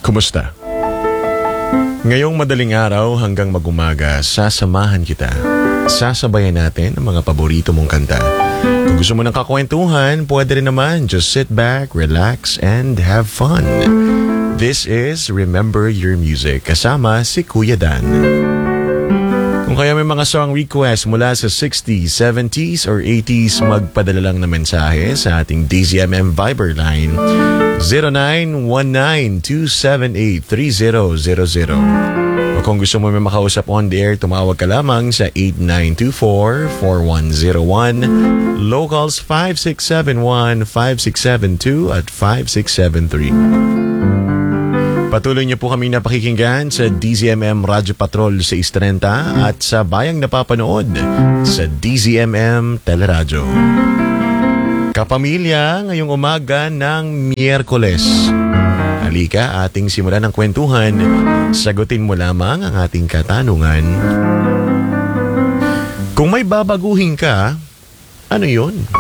Kumusta? Ngayong madaling araw hanggang mag-umaga, sasamahan kita. Sasabayan natin ang mga paborito mong kanta. Kung gusto mo ng kakwentuhan, pwede rin naman. Just sit back, relax, and have fun. This is Remember Your Music, kasama si Kuya Dan. Kung kaya may mga song request mula sa 60s, 70s, or 80s, magpadala lang na mensahe sa ating DZMM Viber line 0919-278-3000. O kung gusto mo may makausap on the air, tumawag ka lamang sa 8924-4101, locals 5671, 5672 at 5673. Patuloy niyo po kami napakikinggan sa DZMM Radyo Patrol sa 630 at sa bayang napapanood sa DZMM Teleradyo. Kapamilya, ngayong umaga ng Miyerkules. Halika, ating simulan ng kwentuhan. Sagutin mo lamang ang ating katanungan. Kung may babaguhin ka, ano yun?